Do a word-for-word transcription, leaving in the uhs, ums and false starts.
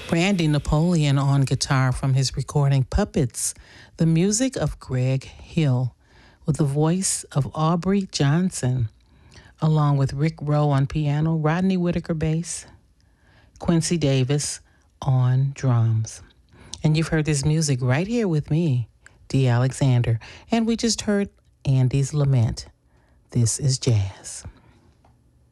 Brandy Napoleon on guitar from his recording Puppets, the music of Greg Hill, with the voice of Aubrey Johnson, along with Rick Rowe on piano, Rodney Whitaker bass, Quincy Davis on drums. And you've heard this music right here with me, Dee Alexander. And we just heard Andy's Lament. This is jazz.